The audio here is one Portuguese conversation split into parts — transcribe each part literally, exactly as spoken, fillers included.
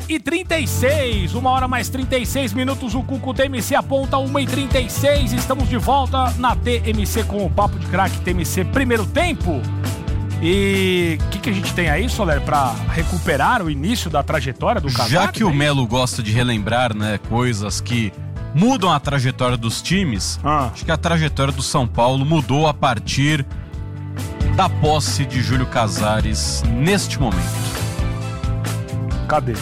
e trinta e seis, uma hora mais trinta e seis minutos, o Cuco T M C aponta uma e trinta e seis, estamos de volta na T M C com o Papo de Craque T M C primeiro tempo. E o que, que a gente tem aí, Soler, pra recuperar o início da trajetória do Casares? Já que o Melo gosta de relembrar, né, coisas que mudam a trajetória dos times, ah. acho que a trajetória do São Paulo mudou a partir da posse de Júlio Casares neste momento. Cadê?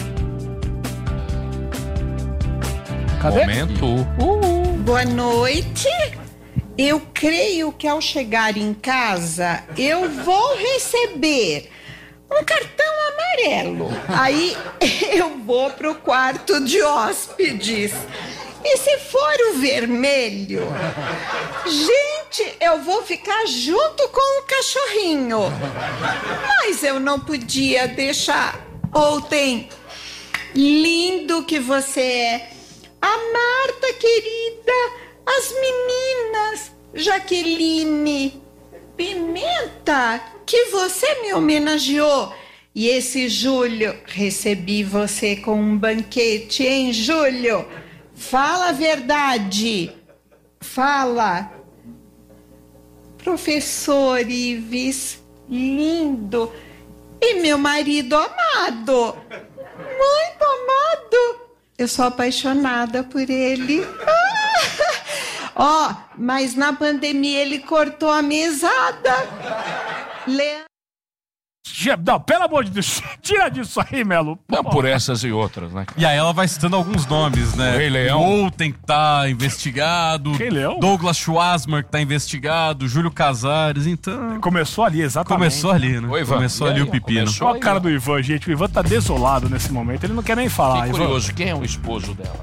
Cadê? Momento. Uh. Boa noite. Eu creio que ao chegar em casa, eu vou receber um cartão amarelo. Aí eu vou pro quarto de hóspedes. E se for o vermelho, gente, eu vou ficar junto com o cachorrinho. Mas eu não podia deixar. Ontem, lindo que você é. A Marta, querida. As meninas, Jaqueline, Pimenta, que você me homenageou. E esse Júlio, recebi você com um banquete, hein, Júlio? Fala a verdade. Fala. Professor Ives, lindo. E meu marido amado. Muito amado. Eu sou apaixonada por ele. Ó, oh, mas na pandemia ele cortou a mesada. Le... Não, pelo amor de Deus, tira disso aí, Melo. Não, por essas e outras, né? E aí ela vai citando alguns nomes, né? Rei Leão. Moulton que tá investigado. Rei Leão? Douglas Schwartzman que tá investigado. Júlio Casares, então... Começou ali, exatamente. Começou ali, né? Oi, Ivan. Começou ali aí, o pepino. Olha a cara do Ivan, gente. O Ivan tá desolado nesse momento. Ele não quer nem falar. Fiquei Ivan. curioso, quem é o esposo dela?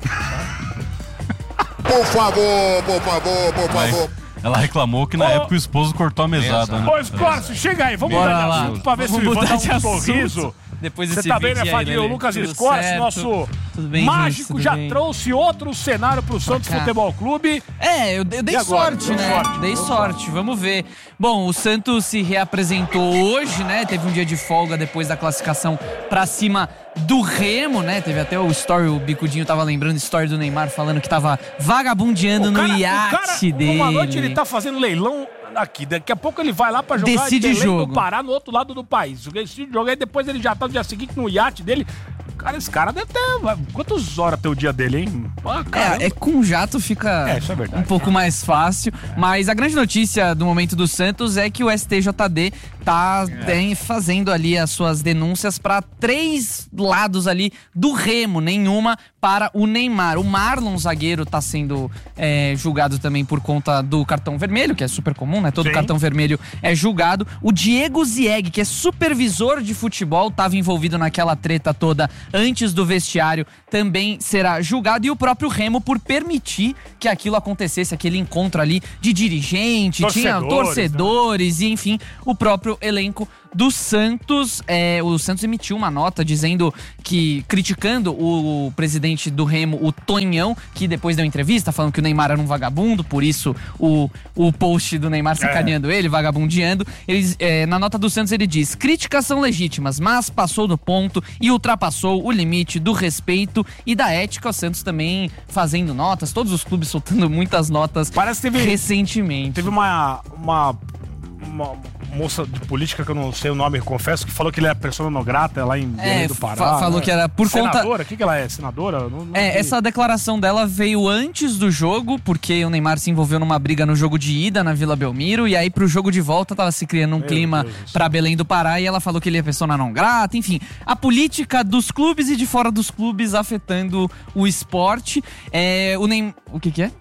Por favor, por favor, por favor. Ela reclamou que na Ô, época o esposo cortou a mesada, né? Ô, Escórcio, chega aí. Vamos Bora mudar de lá. assunto pra ver Vamos se o Ivan mudar dá de um assunto. sorriso. Depois Você desse tá bem, vídeo né, aí, Fadinho? O Lelê? Lucas Tudo Escorce, certo? nosso Tudo bem, mágico, gente? Tudo já bem? trouxe outro cenário pro Santos Pra cá. Futebol Clube. É, eu, eu dei E agora? sorte, Deu né? sorte, dei deu sorte, vamos ver. Bom, o Santos se reapresentou hoje, né? Teve um dia de folga depois da classificação pra cima do Remo, né? Teve até o story, o Bicudinho tava lembrando, story do Neymar falando que tava vagabundeando O cara- no o iate cara, dele. Uma noite ele tá fazendo leilão aqui. Daqui a pouco ele vai lá pra jogar Decide em Belém jogo. do Pará, no outro lado do país. Decide jogo, aí depois ele já tá no dia seguinte no iate dele. Cara, esse cara deve ter... Quantas horas tem o dia dele, hein? Ah, caramba. É, é com jato fica É, isso é verdade. um pouco mais fácil. Mas a grande notícia do momento do Santos é que o S T J D tá é. fazendo ali as suas denúncias para três lados ali do Remo, nenhuma para o Neymar. O Marlon, zagueiro, tá sendo é, julgado também por conta do cartão vermelho, que é super comum, né? Todo Sim. cartão vermelho é julgado. O Diego Zieg, que é supervisor de futebol, estava envolvido naquela treta toda antes do vestiário, também será julgado. E o próprio Remo por permitir que aquilo acontecesse, aquele encontro ali de dirigente, tinha Torcedores, torcedores, né? E enfim, o próprio elenco do Santos. É, o Santos emitiu uma nota dizendo que, criticando o presidente do Remo, o Tonhão, que depois deu entrevista falando que o Neymar era um vagabundo, por isso o, o post do Neymar sacaneando é. ele, vagabundeando. Eles, é, na nota do Santos ele diz: críticas são legítimas, mas passou do ponto e ultrapassou o limite do respeito e da ética. O Santos também fazendo notas, todos os clubes soltando muitas notas. Parece que teve, recentemente. Teve uma, uma, uma moça de política, que eu não sei o nome, confesso, que falou que ele era persona non grata lá em Belém É, do Pará. fa- falou né? que era por conta... Senadora? O que, que ela é? Senadora? Não, não É, vi. essa declaração dela veio antes do jogo, porque o Neymar se envolveu numa briga no jogo de ida na Vila Belmiro, e aí pro jogo de volta tava se criando um Meu clima Deus do céu. pra Belém do Pará, e ela falou que ele é persona não grata, enfim. A política dos clubes e de fora dos clubes afetando o esporte. É, o Neymar... O que que é?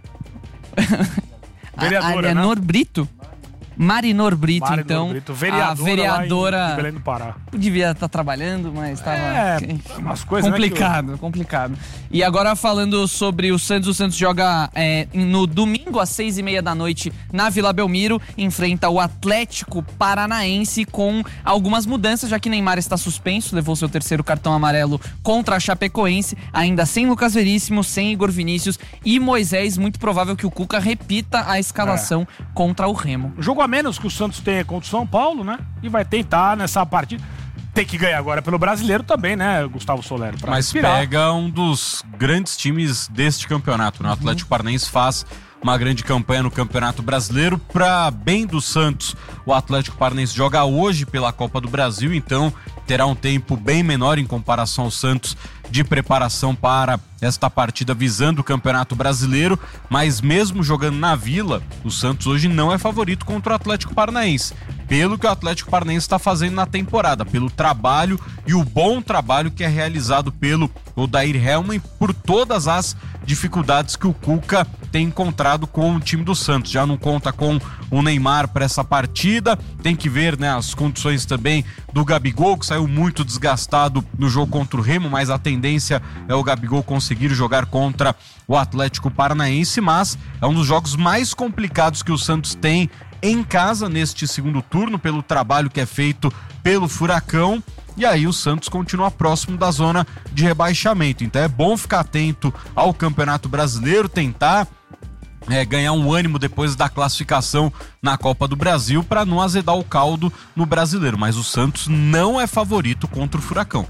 Vereadora, a Alianor né? Brito? Marinor Brito, Marinor então, Brito, a vereadora, vereadora lá em Belém do Pará. devia estar trabalhando, mas estava É, umas coisas, complicado, complicado. E agora falando sobre o Santos, o Santos joga é, no domingo às seis e meia da noite na Vila Belmiro, enfrenta o Atlético Paranaense com algumas mudanças, já que Neymar está suspenso, levou seu terceiro cartão amarelo contra a Chapecoense, ainda sem Lucas Veríssimo, sem Igor Vinícius e Moisés. Muito provável que o Cuca repita a escalação é. contra o Remo. Jogo a menos que o Santos tem contra o São Paulo, né? E vai tentar nessa partida. tem que ganhar agora pelo Brasileiro também, né, Gustavo Soler? Pra Mas respirar. pega um dos grandes times deste campeonato, né? O Atlético Paranaense faz uma grande campanha no Campeonato Brasileiro. Para bem do Santos, o Atlético Paranaense joga hoje pela Copa do Brasil, então terá um tempo bem menor em comparação ao Santos de preparação para esta partida visando o Campeonato Brasileiro, mas mesmo jogando na Vila, o Santos hoje não é favorito contra o Atlético Paranaense, pelo que o Atlético Paranaense está fazendo na temporada, pelo trabalho e o bom trabalho que é realizado pelo Odair Hellmann, por todas as dificuldades que o Cuca tem encontrado com o time do Santos. Já não conta com o Neymar para essa partida, tem que ver, né, as condições também do Gabigol, que saiu muito desgastado no jogo contra o Remo, mas a tendência é o Gabigol conseguir jogar contra o Atlético Paranaense, mas é um dos jogos mais complicados que o Santos tem em casa neste segundo turno, pelo trabalho que é feito pelo Furacão. E aí o Santos continua próximo da zona de rebaixamento. Então é bom ficar atento ao Campeonato Brasileiro, tentar é, ganhar um ânimo depois da classificação na Copa do Brasil para não azedar o caldo no Brasileiro. Mas o Santos não é favorito contra o Furacão.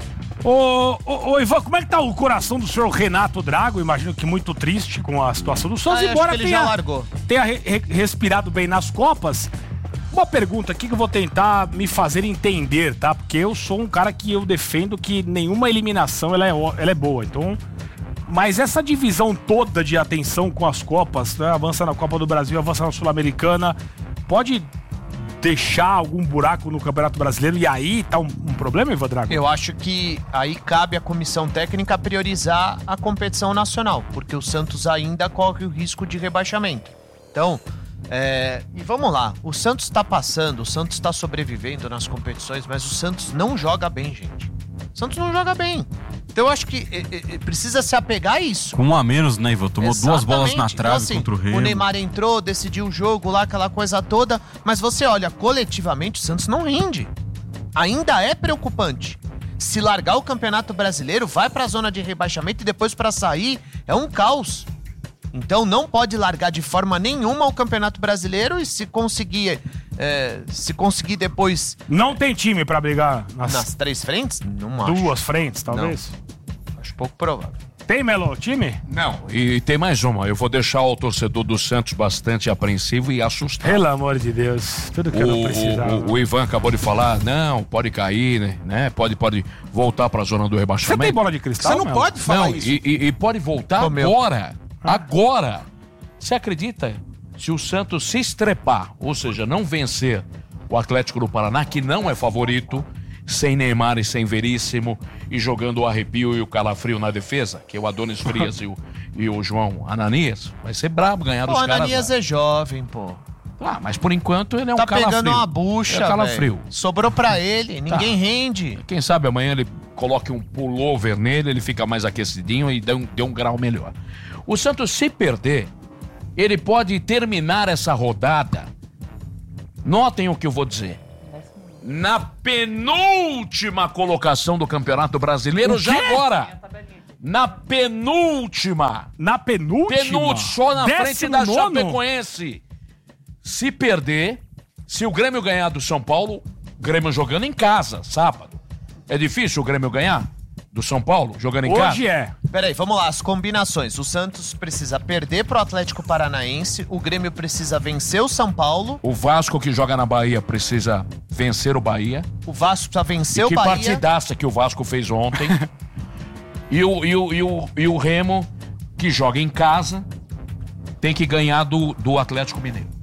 Ô, ô, ô, Ivan, como é que tá o coração do senhor Renato Drago? Imagino que muito triste com a situação do Santos, Ah, eu embora acho que ele tenha, já largou. tenha re- re- respirado bem nas Copas. Uma pergunta aqui que eu vou tentar me fazer entender, tá? Porque eu sou um cara que eu defendo que nenhuma eliminação ela é, ó- ela é boa, então... Mas essa divisão toda de atenção com as Copas, né? Avança na Copa do Brasil, avança na Sul-Americana, pode deixar algum buraco no Campeonato Brasileiro e aí tá um, um problema, Ivan Drago? Eu acho que aí cabe à comissão técnica priorizar a competição nacional, porque o Santos ainda corre o risco de rebaixamento. Então, é, e vamos lá, o Santos está passando, o Santos está sobrevivendo nas competições, mas o Santos não joga bem, gente. O Santos não joga bem. Então eu acho que é, é, precisa se apegar a isso. Com um a menos, né, Ivan? Tomou duas bolas na Exatamente. trave Então, assim, contra o Remo. O Neymar entrou, decidiu o jogo lá, aquela coisa toda. Mas você olha, coletivamente o Santos não rende. Ainda é preocupante. Se largar o Campeonato Brasileiro, vai pra zona de rebaixamento e depois pra sair, é um caos. Então não pode largar de forma nenhuma o Campeonato Brasileiro e se conseguir, é, se conseguir depois... Não tem time pra brigar nas, Nas três frentes? Não acho. duas frentes, talvez? Acho pouco provável. Tem, Melo, time? Não, e tem mais uma. Eu vou deixar o torcedor do Santos bastante apreensivo e assustado. Pelo amor de Deus, tudo que eu não O, precisava. o, o Ivan acabou de falar, não, pode cair, né? né? Pode, pode voltar pra zona do Você rebaixamento. tem bola de cristal, Você não Melo? pode falar Não, isso. e, e- e pode voltar Comeu. agora. Agora. Você acredita? Se o Santos se estrepar, ou seja, não vencer o Atlético do Paraná, que não é favorito, sem Neymar e sem Veríssimo, e jogando o arrepio e o calafrio na defesa, que é o Adonis Frias e, o, e o João Ananias, vai ser brabo ganhar Pô, dos o caras. Ananias lá. é jovem, pô. Ah, mas por enquanto ele é um Tá calafrio. pegando uma bucha, é calafrio. velho. Sobrou pra ele, ninguém Tá. rende. Quem sabe amanhã ele coloque um pullover nele, ele fica mais aquecidinho e dê um, dê um grau melhor. O Santos, se perder, ele pode terminar essa rodada. Notem o que eu vou dizer. Na penúltima colocação do Campeonato Brasileiro, O já quê? agora. Na penúltima. Na penúltima? Penúltima, só na frente Décimo da nono? Chapecoense. Se perder, se o Grêmio ganhar do São Paulo, Grêmio jogando em casa, sábado. É difícil o Grêmio ganhar do São Paulo, jogando em casa? Hoje é. Peraí, vamos lá, as combinações. O Santos precisa perder pro Atlético Paranaense, o Grêmio precisa vencer o São Paulo, O Vasco, que joga na Bahia, precisa vencer o Bahia. o Vasco precisa vencer E o que Bahia. partidaça que o Vasco fez ontem. e, o, e, o, e, o, e o Remo, que joga em casa, tem que ganhar do, do Atlético Mineiro.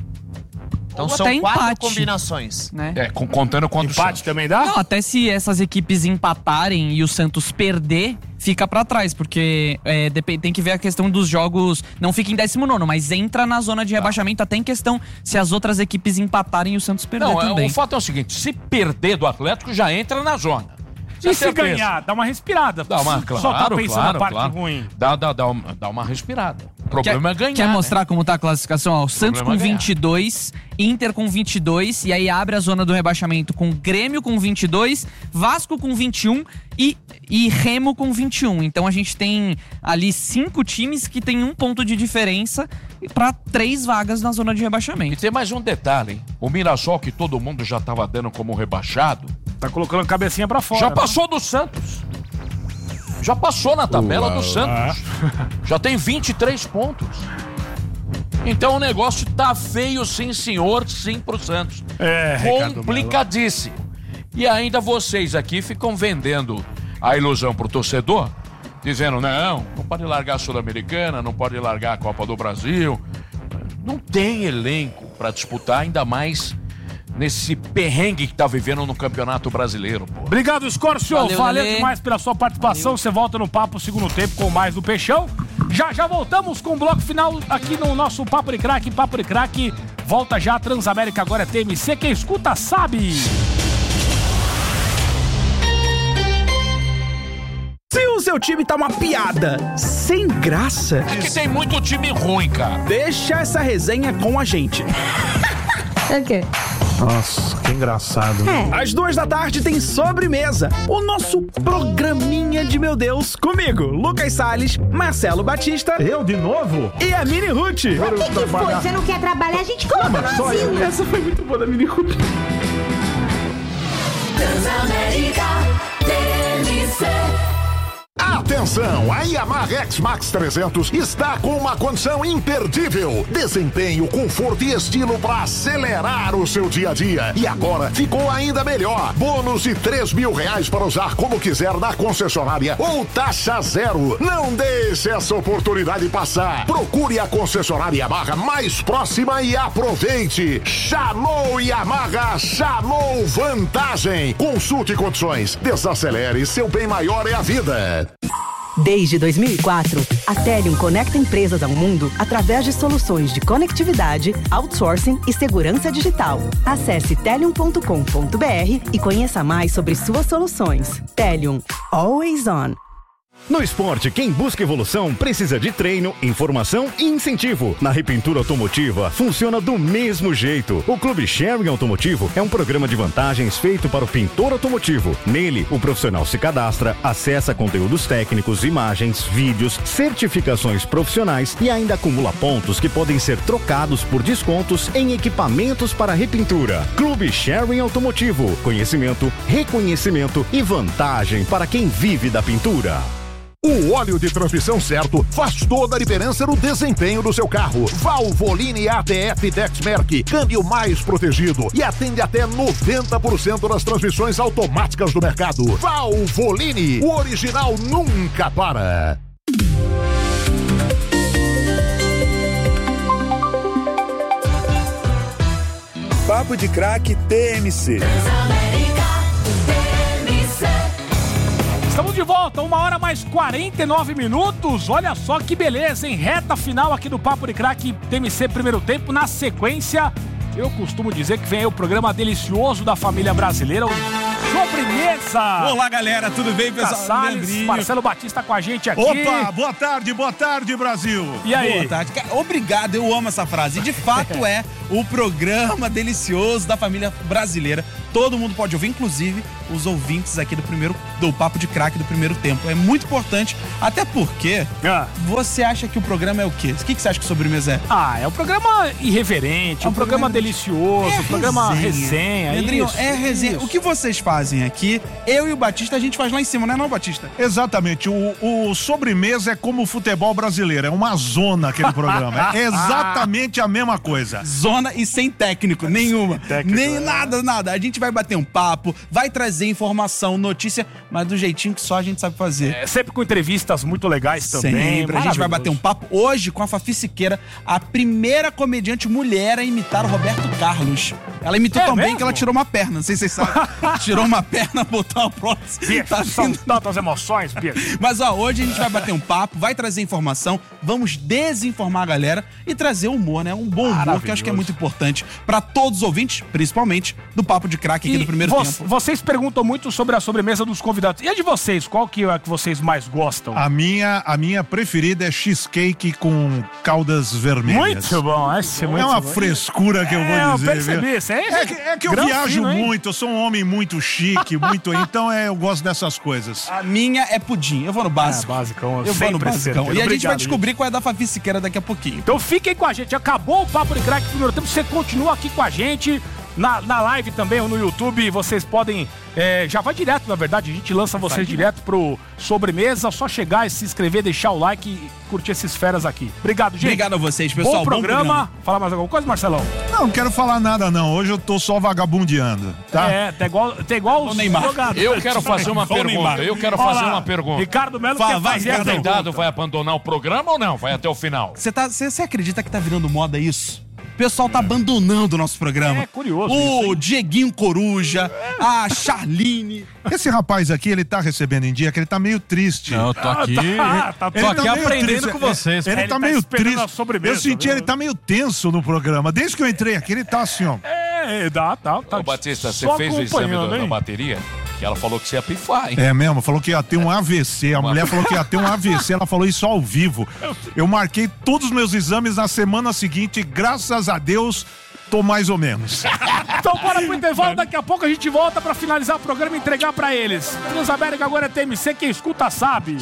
Então Ou são até quatro empate. combinações. Né? É, com- contando contra o Empate Santos. também dá? Não, até se essas equipes empatarem e o Santos perder, fica pra trás, porque é, depe- tem que ver a questão dos jogos, não fica em décimo nono, mas entra na zona de rebaixamento, até em questão se as outras equipes empatarem e o Santos perder Não, é, também. o fato é o seguinte, se perder do Atlético, já entra na zona. E se certeza. ganhar, dá uma respirada. Dá uma, claro, Só tá pensando claro, na parte claro. ruim. Dá, dá, dá, uma, dá uma respirada. O problema quer, é ganhar, Quer né? mostrar como tá a classificação? Ó, o Santos com problema é ganhar. vinte e dois, Inter com vinte e dois, e aí abre a zona do rebaixamento com Grêmio com vinte e dois, Vasco com vinte e um e, e Remo com vinte e um. Então a gente tem ali cinco times que tem um ponto de diferença pra três vagas na zona de E rebaixamento. tem mais um detalhe, hein? O Mirassol, que todo mundo já estava dando como rebaixado, Tá colocando a cabecinha pra fora. Já né? passou do Santos. Já passou na tabela do Santos. Já tem vinte e três pontos. Então o negócio tá feio, sim, senhor, sim, pro Santos. É, complicadíssimo. E ainda vocês aqui ficam vendendo a ilusão pro torcedor, dizendo, não, não pode largar a Sul-Americana, não pode largar a Copa do Brasil. Não tem elenco pra disputar, ainda mais nesse perrengue que tá vivendo no Campeonato Brasileiro. Pô. Obrigado, Scorcio. Valeu, Valeu Lelê. demais pela sua participação. Valeu. Você volta no Papo Segundo Tempo com mais do Peixão. Já já voltamos com o bloco final aqui no nosso Papo de Craque. Papo de Craque volta já. Transamérica agora é T M C. Quem escuta sabe. Se o seu time tá uma piada sem graça... É que tem muito time ruim, cara. Deixa essa resenha com a gente. É o quê? Nossa, que engraçado. É. Às duas da tarde tem Sobremesa, o nosso programinha de meu Deus, comigo, Lucas Salles, Marcelo Batista. Eu de novo? E a Mini Ruth. O que, que foi? Você não quer trabalhar? A gente coloca no asilo. Essa foi muito boa da Mini Ruth. Transamérica T M C. Atenção, a Yamaha X-Max trezentos está com uma condição imperdível. Desempenho, conforto e estilo para acelerar o seu dia a dia. E agora ficou ainda melhor. Bônus de três mil reais para usar como quiser na concessionária ou taxa zero. Não deixe essa oportunidade passar. Procure a concessionária Yamaha mais próxima e aproveite. Chamou Yamaha, chamou vantagem. Consulte condições. Desacelere, seu bem maior é a vida. Desde dois mil e quatro, a Telium conecta empresas ao mundo através de soluções de conectividade, outsourcing e segurança digital. Acesse telium ponto com ponto br e conheça mais sobre suas soluções. Telium, always on. No esporte, quem busca evolução precisa de treino, informação e incentivo. Na Repintura Automotiva, funciona do mesmo jeito. O Clube Sharing Automotivo é um programa de vantagens feito para o pintor automotivo. Nele, o profissional se cadastra, acessa conteúdos técnicos, imagens, vídeos, certificações profissionais e ainda acumula pontos que podem ser trocados por descontos em equipamentos para repintura. Clube Sharing Automotivo. Conhecimento, reconhecimento e vantagem para quem vive da pintura. O óleo de transmissão certo faz toda a diferença no desempenho do seu carro. Valvoline A T F Dexmerc, câmbio mais protegido e atende até noventa por cento das transmissões automáticas do mercado. Valvoline, o original nunca para. Papo de Craque T M C. Estamos de volta, uma hora mais quarenta e nove minutos. Olha só que beleza, hein? Reta final aqui do Papo de Craque T M C Primeiro Tempo. Na sequência, eu costumo dizer que vem aí o programa delicioso da família brasileira, o Sobremesa. Olá, galera, tudo bem, pessoal? Salles, Marcelo Batista com a gente aqui. Opa, boa tarde, boa tarde, Brasil. E aí? Boa tarde. Obrigado, eu amo essa frase. De fato é o programa delicioso da família brasileira. Todo mundo pode ouvir, inclusive os ouvintes aqui do primeiro do Papo de Craque do Primeiro Tempo. É muito importante, até porque ah. você acha que o programa é o quê? O que você acha que o Sobremesa é? Ah, é um programa irreverente, é um, um programa, programa delicioso, é um programa resenha. Pedrinho, isso, é resenha. Isso. O que vocês fazem aqui, eu e o Batista, a gente faz lá em cima, não é não, Batista? Exatamente. O, o Sobremesa é como o futebol brasileiro, é uma zona aquele programa. É exatamente a mesma coisa. Zona e sem técnico, nenhuma. Técnico, Nem é. nada, nada. A gente vai bater um papo, vai trazer informação, notícia, mas do jeitinho que só a gente sabe fazer. É, sempre com entrevistas muito legais também. Sempre. A gente vai bater um papo hoje com a Fafi Siqueira, a primeira comediante mulher a imitar o Roberto Carlos. Ela imitou é tão mesmo? bem que ela tirou uma perna, não sei se vocês sabem. Tirou uma perna, botou uma prótese. Tá são tantas emoções, Pedro. Mas ó, hoje a gente vai bater um papo, vai trazer informação, vamos desinformar a galera e trazer humor, né? Um bom humor que eu acho que é muito importante pra todos os ouvintes, principalmente do Papo de Craque aqui e do Primeiro vo Tempo. Vocês perguntam muito sobre a sobremesa dos convidados. E a de vocês, qual que é a que vocês mais gostam? A minha, a minha preferida é cheesecake com caldas vermelhas. Muito bom, essa é muito É uma bom. frescura que eu vou é, dizer. Eu percebi, isso é, é, que, é que eu viajo fino, muito, eu sou um homem muito chique, muito, então é, eu gosto dessas coisas. A minha é pudim, eu vou no básico. É, basicão, eu vou no basicão. E Obrigado, a gente vai descobrir qual é da Fafi Siqueira daqui a pouquinho. Então fiquem com a gente, acabou o Papo de Craque Primeiro Tempo, você continua aqui com a gente. Na, na live também, ou no YouTube, vocês podem... É, já vai direto, na verdade, a gente lança vocês vai direto. direto pro Sobremesa. Só chegar e se inscrever, deixar o like e curtir esses feras aqui. Obrigado, gente. Obrigado a vocês, pessoal. Bom programa. Bom programa. Fala mais alguma coisa, Marcelão? Não, não quero falar nada, não. Hoje eu tô só vagabundeando, tá? É, tá igual, tá igual os jogadores. Eu quero fazer uma pergunta. Eu quero fazer uma pergunta. Ricardo Melo Fala, quer vai, fazer a Ricardo. pergunta. Dado vai abandonar o programa ou não? Vai até o final? Você tá, você, você acredita que tá virando moda isso? O pessoal tá abandonando o nosso programa. É curioso O isso, hein? Dieguinho Coruja, a Charline. Esse rapaz aqui, ele tá recebendo em dia, que ele tá meio triste. Não, eu tô aqui, Ah, tá, tá, tô aqui meio aprendendo triste. com vocês. Ele, Ele tá tá meio esperando a triste. sobremesa, Eu senti viu? ele tá meio tenso no programa. Desde que eu entrei aqui, ele tá assim, ó. É, dá, tá, tá. Ô, Batista, você só fez o exame acompanhando, da, da hein? bateria? Que ela falou que você ia pifar, hein? É mesmo, falou que ia ter um A V C. A mulher falou que ia ter um A V C, ela falou isso ao vivo. Eu marquei todos os meus exames na semana seguinte, graças a Deus, tô mais ou menos. Então bora pro intervalo, daqui a pouco a gente volta pra finalizar o programa e entregar pra eles. Transamérica agora é T M C, quem escuta sabe.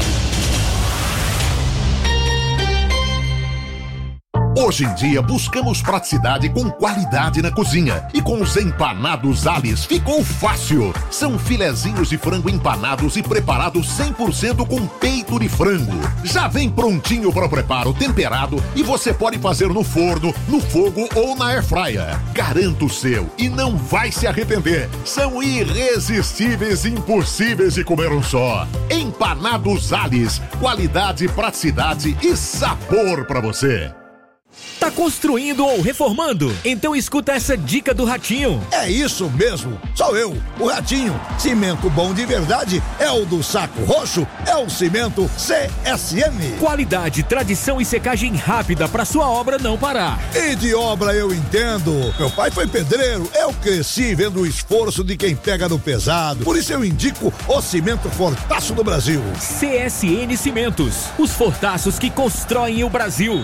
Hoje em dia, buscamos praticidade com qualidade na cozinha. E com os empanados Alice ficou fácil. São filezinhos de frango empanados e preparados cem por cento com peito de frango. Já vem prontinho para o preparo, temperado, e você pode fazer no forno, no fogo ou na airfryer. Garanto o seu e não vai se arrepender. São irresistíveis e impossíveis de comer um só. Empanados Alice. Qualidade, praticidade e sabor para você. Tá construindo ou reformando? Então escuta essa dica do Ratinho. É isso mesmo, sou eu, o Ratinho. Cimento bom de verdade é o do Saco Roxo, é o cimento C S M. Qualidade, tradição e secagem rápida pra sua obra não parar. E de obra eu entendo. Meu pai foi pedreiro, eu cresci vendo o esforço de quem pega no pesado. Por isso eu indico o cimento Fortaço do Brasil. C S N Cimentos, os fortaços que constroem o Brasil.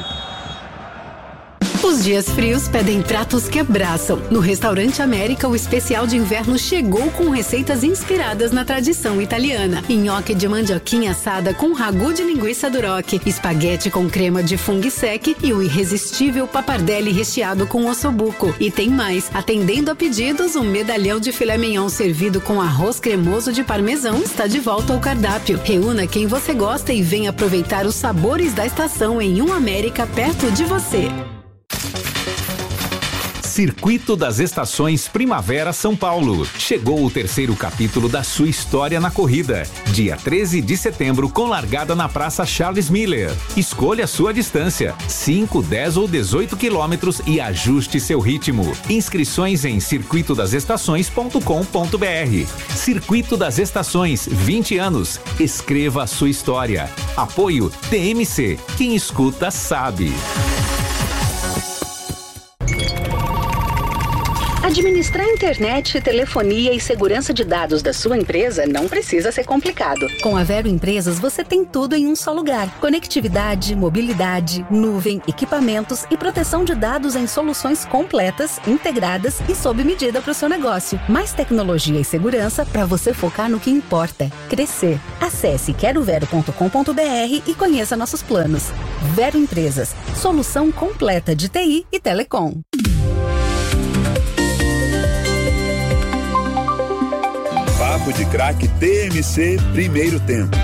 Os dias frios pedem pratos que abraçam. No Restaurante América, o especial de inverno chegou com receitas inspiradas na tradição italiana. Nhoque de mandioquinha assada com ragu de linguiça duroc, espaguete com crema de fungo sec e o irresistível pappardelle recheado com ossobuco. E tem mais, atendendo a pedidos, um medalhão de filé mignon servido com arroz cremoso de parmesão está de volta ao cardápio. Reúna quem você gosta e venha aproveitar os sabores da estação em um América perto de você. Circuito das Estações Primavera São Paulo. Chegou o terceiro capítulo da sua história na corrida. Dia treze de setembro, com largada na Praça Charles Miller. Escolha a sua distância, cinco, dez ou dezoito quilômetros e ajuste seu ritmo. Inscrições em circuito das estações ponto com ponto br. Circuito das Estações, vinte anos. Escreva a sua história. Apoio T M C. Quem escuta sabe. Administrar internet, telefonia e segurança de dados da sua empresa não precisa ser complicado. Com a Vero Empresas, você tem tudo em um só lugar. Conectividade, mobilidade, nuvem, equipamentos e proteção de dados em soluções completas, integradas e sob medida para o seu negócio. Mais tecnologia e segurança para você focar no que importa: crescer. Acesse quero vero ponto com ponto br e conheça nossos planos. Vero Empresas, solução completa de T I e telecom. Papo de Craque T M C, primeiro tempo.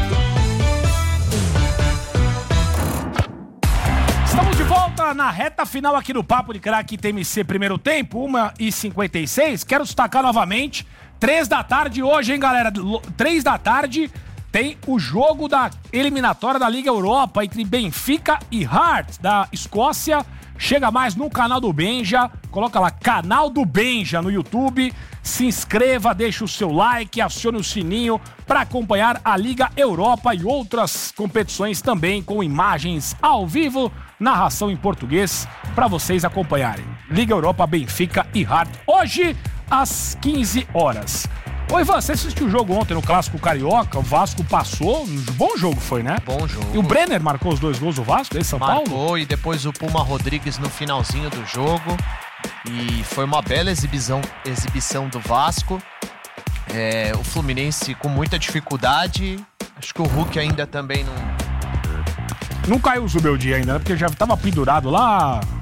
Estamos de volta na reta final aqui do Papo de Craque T M C primeiro tempo, uma e cinquenta e seis. Quero destacar novamente, três da tarde hoje, hein, galera? três da tarde tem o jogo da eliminatória da Liga Europa entre Benfica e Hearts, da Escócia. Chega mais no canal do Benja, coloca lá, canal do Benja no YouTube, se inscreva, deixa o seu like, acione o sininho para acompanhar a Liga Europa e outras competições também com imagens ao vivo, narração em português para vocês acompanharem. Liga Europa, Benfica e Hearts, hoje às quinze horas. Ô Ivan, você assistiu o jogo ontem no Clássico Carioca, o Vasco passou, um bom jogo foi, né? Bom jogo. E o Brenner marcou os dois gols do Vasco, esse São Marcou, Paulo? Marcou, e depois o Puma Rodrigues no finalzinho do jogo. E foi uma bela exibição, exibição do Vasco. É, o Fluminense com muita dificuldade. Acho que o Hulk ainda também não... Não caiu o Zubeldia ainda, né? Porque já tava pendurado lá...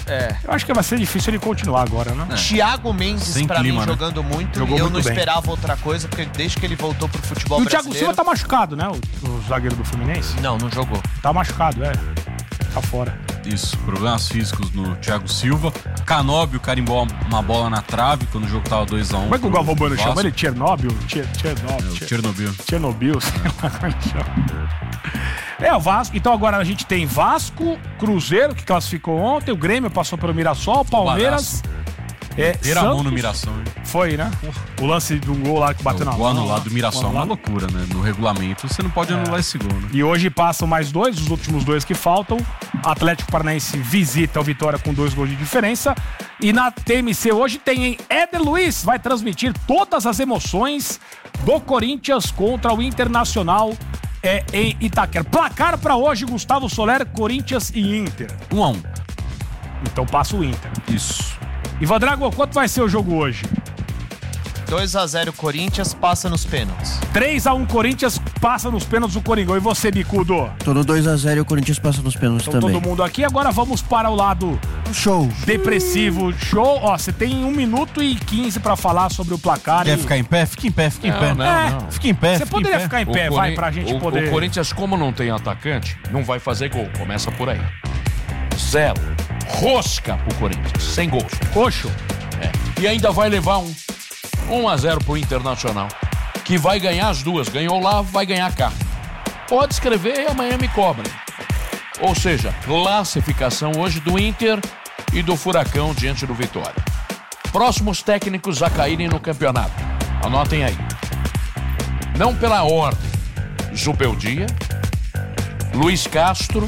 É. Eu acho que vai ser difícil ele continuar agora, né? É. Thiago Mendes, Sem pra clima, mim, né? jogando muito. Jogou e eu muito não bem. esperava outra coisa, porque desde que ele voltou pro futebol E o Thiago brasileiro... Silva tá machucado, né? O, o zagueiro do Fluminense. Não, não jogou. Tá machucado, é. Tá fora. Isso, problemas físicos no Thiago Silva. Canóbio carimbou uma bola na trave quando o jogo tava dois a um. Como é que o Galvão Bueno chama ele? Chernobyl? Tcher- Chernobyl. É, o Chernobyl. Chernobyl, sei lá como ele chama. É, o Vasco. Então agora a gente tem Vasco, Cruzeiro, que classificou ontem, o Grêmio passou pelo Mirassol, Palmeiras. É, Ter a mão no Santos- Mirassol. hein? Foi, né? O lance do gol lá que bateu O na gol mão. anulado do Mirassol é uma loucura, né? No regulamento você não pode anular esse gol, né? E hoje passam mais dois, os últimos dois que faltam. Atlético Paranaense visita o Vitória com dois gols de diferença. E na T M C hoje tem, hein? Éder Luiz vai transmitir todas as emoções do Corinthians contra o Internacional é, em Itaquera. Placar pra hoje, Gustavo Soler, Corinthians e Inter. Um a um. Então passa o Inter. Isso. Ivan Drago, quanto vai ser o jogo hoje? dois a zero Corinthians, passa nos pênaltis. três a um Corinthians, passa nos pênaltis do Coringão. E você, Bicudo? Tô no dois a zero e o Corinthians passa nos pênaltis Então também. todo mundo aqui. Agora vamos para o lado show depressivo. Show. Ó, você tem um minuto e quinze pra falar sobre o placar. Quer e... ficar em pé? Fica em pé, fica em Não, pé. não, É, não. Fica em pé. Você fica poderia em pé. ficar em pé, O vai, Cori- pra gente o, poder... O Corinthians, como não tem atacante, não vai fazer gol. Começa por aí. Zero. Rosca pro Corinthians. Sem gols. Coxo. É. E ainda vai levar um. um a zero pro Internacional. Que vai ganhar as duas. Ganhou lá, vai ganhar cá. Pode escrever e amanhã me cobrem. Ou seja, classificação hoje do Inter e do Furacão diante do Vitória. Próximos técnicos a caírem no campeonato. Anotem aí. Não pela ordem. Zubeldia, Luiz Castro,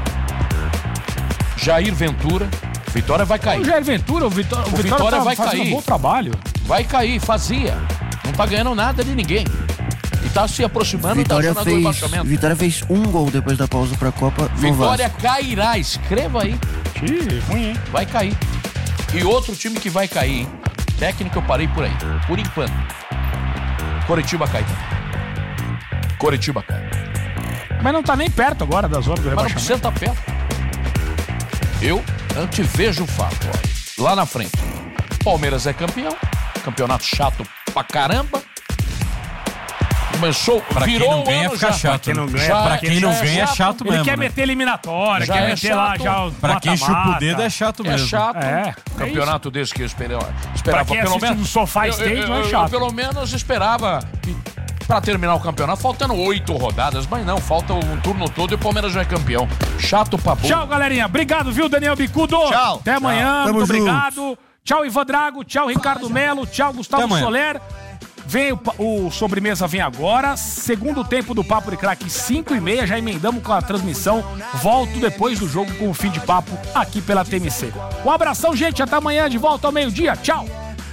Jair Ventura. Vitória vai cair. O Jair Ventura, o Vitória, o O Vitória, Vitória tá vai fazendo cair. um bom trabalho. Vai cair, fazia. Não tá ganhando nada de ninguém. E tá se aproximando Vitória da zona do fez, rebaixamento. Vitória fez um gol depois da pausa pra Copa no Vitória Vasco. cairá, escreva aí. Ih, ruim, hein? Vai cair. E outro time que vai cair, hein? Técnico eu parei por aí, por enquanto. Coritiba cai também. Coritiba cai. Mas não tá nem perto agora da zona do Mas não rebaixamento. precisa estar perto. Eu antevejo o fato, ó. Lá na frente. Palmeiras é campeão. Campeonato chato pra caramba. Começou, Pra quem virou não ganha, o ano fica já. chato. Pra quem não ganha, Já pra é- quem não já é ganha, é chato Ele mesmo. quer né? meter eliminatória, Já quer é meter lá chato. já o Pra quem chupa o mata-mata. dedo, é chato É mesmo. chato. É, Campeonato desse que eu esperava, Pra esperava quem pelo assiste menos. no Sofá eu- Stage, eu- não é eu- chato. Eu pelo menos esperava que, pra terminar o campeonato, faltando oito rodadas, mas não, falta um turno todo e o Palmeiras já é campeão. Chato pra burro. Tchau, galerinha. Obrigado, viu, Daniel Bicudo? Tchau. Até amanhã. Tamo Muito junto. obrigado. Tchau, Ivan Drago. Tchau, Ricardo Melo. Tchau, Gustavo Até amanhã. Soler. Vem o, pa- o Sobremesa vem agora. Segundo tempo do Papo de Craque, cinco e meia. Já emendamos com a transmissão. Volto depois do jogo com o fim de papo aqui pela T M C. Um abração, gente. Até amanhã, de volta ao meio-dia. Tchau.